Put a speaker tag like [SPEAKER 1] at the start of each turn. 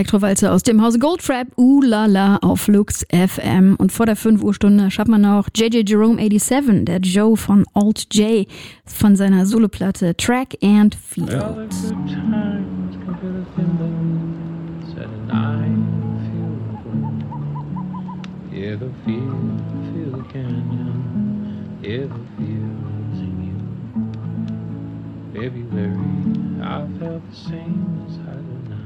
[SPEAKER 1] Elektrowalze aus dem Hause Goldfrapp, La auf Lux FM. Und vor der 5 Uhr Stunde schaut man noch J.J. Jerome 87, der Joe von Alt J, von seiner Soloplatte Track and Field.
[SPEAKER 2] Yeah, the feel the canyon, yeah, the feels in you. February, I felt the same as I do now.